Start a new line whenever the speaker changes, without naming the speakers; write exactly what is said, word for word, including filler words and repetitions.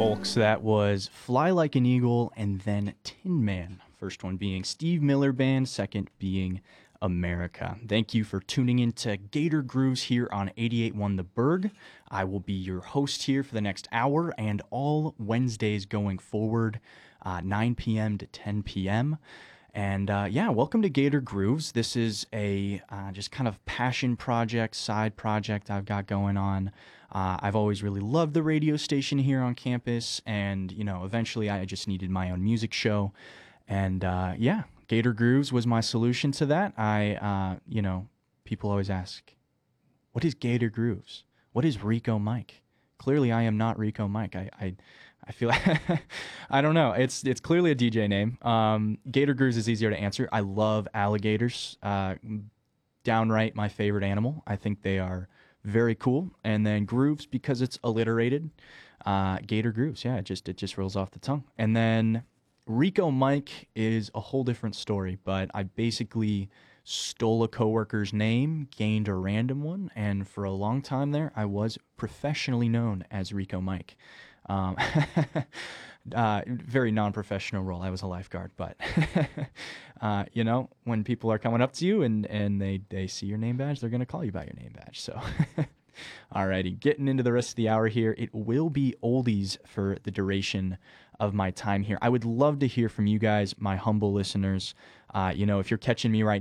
folks. That was Fly Like an Eagle and then Tin Man. First one being Steve Miller Band, second being America. Thank you for tuning in to Gator Grooves here on eighty-eight point one The Berg. I will be your host here for the next hour and all Wednesdays going forward, uh, nine p.m. to ten p.m. And uh, yeah, welcome to Gator Grooves. This is a uh, just kind of passion project, side project I've got going on. Uh, I've always really loved the radio station here on campus, and you know, eventually I just needed my own music show. And uh, yeah, Gator Grooves was my solution to that. I, uh, you know, people always ask, what is Gator Grooves? What is Rico Mike? Clearly, I am not Rico Mike. I, I, I feel, I don't know. It's it's clearly a D J name. Um, Gator Grooves is easier to answer. I love alligators. Uh, downright my favorite animal. I think they are very cool. And then Grooves because it's alliterated. Uh, Gator Grooves. Yeah, it just it just rolls off the tongue. And then Rico Mike is a whole different story, but I basically stole a coworker's name, gained a random one, and for a long time there, I was professionally known as Rico Mike. Um, uh, very non-professional role. I was a lifeguard, but uh, you know, when people are coming up to you and, and they, they see your name badge, they're going to call you by your name badge. So alrighty, getting into the rest of the hour here. It will be oldies for the duration of my time here. I would love to hear from you guys, my humble listeners. Uh, you know, if you're catching me right